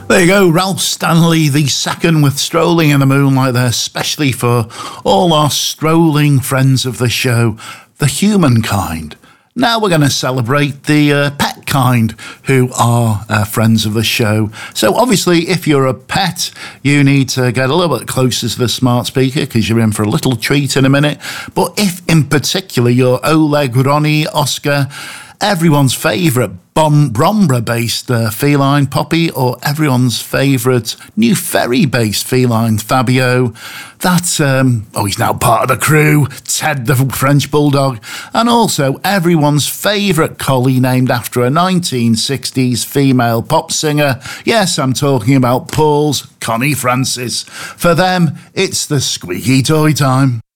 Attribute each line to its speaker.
Speaker 1: There you go, Ralph Stanley the second with Strolling in the Moonlight there, especially for all our strolling friends of the show, the humankind. Now we're going to celebrate the pet kind who are friends of the show. So obviously, if you're a pet, you need to get a little bit closer to the smart speaker because you're in for a little treat in a minute. But if in particular you're Oleg, Ronnie, Oscar, everyone's favourite Brombra-based feline, Poppy, or everyone's favourite New Ferry-based feline, Fabio. That's, he's now part of the crew, Ted the French Bulldog, and also everyone's favourite collie named after a 1960s female pop singer. Yes, I'm talking about Paul's Connie Francis. For them, it's the squeaky toy time.